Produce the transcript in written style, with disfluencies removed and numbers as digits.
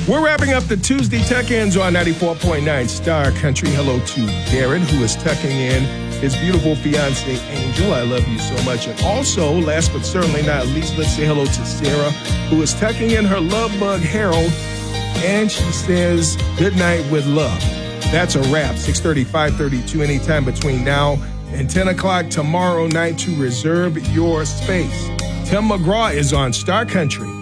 We're wrapping up the Tuesday tuck-ins on 94.9 Star Country. Hello to Garrett, who is tucking in his beautiful fiance, Angel. I love you so much. And also, last but certainly not least, let's say hello to Sarah, who is tucking in her love bug, Harold. And she says, good night with love. That's a wrap. 6:30, 5:32, anytime between now and 10 o'clock tomorrow night to reserve your space. Tim McGraw is on Star Country.